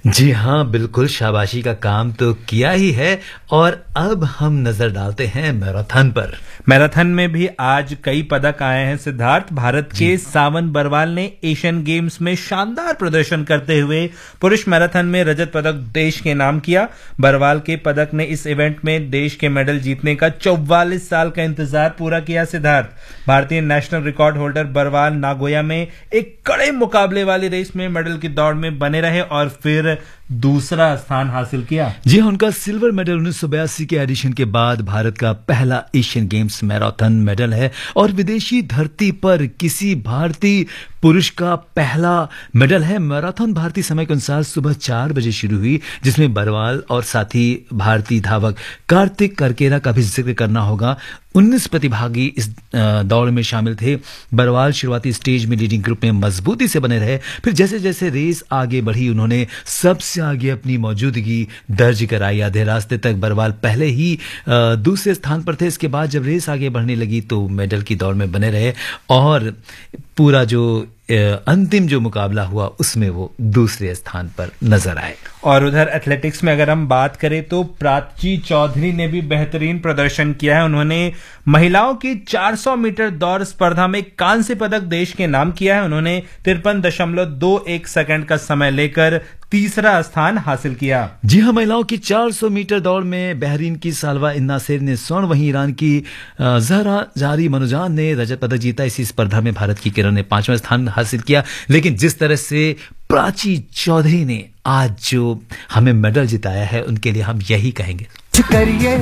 जी हाँ, बिल्कुल शाबाशी का काम तो किया ही है। और अब हम नजर डालते हैं मैराथन पर। मैराथन में भी आज कई पदक आए हैं सिद्धार्थ। भारत के सावन बरवाल ने एशियन गेम्स में शानदार प्रदर्शन करते हुए पुरुष मैराथन में रजत पदक देश के नाम किया। बरवाल के पदक ने इस इवेंट में देश के मेडल जीतने का 44 साल का इंतजार पूरा किया सिद्धार्थ। भारतीय national record holder Barwal Nagoya में एक कड़े मुकाबले वाली रेस में मेडल की दौड़ में बने रहे और फिर दूसरा स्थान हासिल किया। जी हाँ, उनका सिल्वर मेडल 1982 के एडिशन के बाद भारत का पहला एशियन गेम्स मैराथन मेडल है और विदेशी धरती पर किसी भारतीय पुरुष का पहला मेडल है। मैराथन भारतीय समय के अनुसार सुबह 4 बजे शुरू हुई, जिसमें बरवाल और साथी भारतीय धावक कार्तिक करकेरा का भी जिक्र करना होगा। 19 प्रतिभागी इस दौड़ में शामिल थे। बरवाल शुरुआती स्टेज में लीडिंग ग्रुप में मजबूती से बने रहे, फिर जैसे जैसे रेस आगे बढ़ी उन्होंने सबसे आगे अपनी मौजूदगी दर्ज कराई। आधे रास्ते तक बरवाल पहले ही दूसरे स्थान पर थे। इसके बाद जब रेस आगे बढ़ने लगी तो मेडल की दौड़ में बने रहे और पूरा जो अंतिम जो मुकाबला हुआ उसमें वो दूसरे स्थान पर नजर आए। और उधर एथलेटिक्स में अगर हम बात करें तो प्राची चौधरी ने भी बेहतरीन प्रदर्शन किया है। उन्होंने महिलाओं की 400 मीटर दौड़ स्पर्धा में कांस्य पदक देश के नाम किया है। उन्होंने 53.21 सेकंड का समय लेकर तीसरा स्थान हासिल किया। जी हाँ, महिलाओं की 400 मीटर दौड़ में बहरीन की सालवा इन्नासेर ने स्वर्ण, वहीं ईरान की जहरा जारी मनुजान ने रजत पदक जीता। इसी स्पर्धा में भारत की किरण ने 5वां स्थान हासिल किया। लेकिन जिस तरह से प्राची चौधरी ने आज जो हमें मेडल जिताया है उनके लिए हम यही कहेंगे।